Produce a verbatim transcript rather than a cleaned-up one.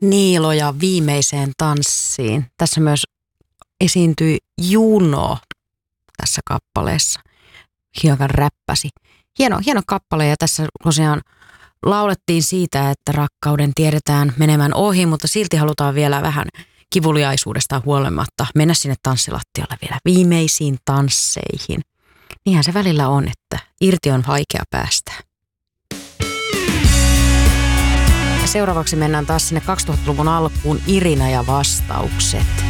Niiloja viimeiseen tanssiin. Tässä myös esiintyi Juno tässä kappaleessa. Hiukan räppäsi. Hieno, hieno kappale ja tässä tosiaan laulettiin siitä, että rakkauden tiedetään menemään ohi, mutta silti halutaan vielä vähän kivuliaisuudesta huolimatta mennä sinne tanssilattialle vielä viimeisiin tansseihin. Niinhän se välillä on, että irti on vaikea päästä. Ja seuraavaksi mennään taas sinne kaksituhattaluvun alkuun, Irina ja vastaukset.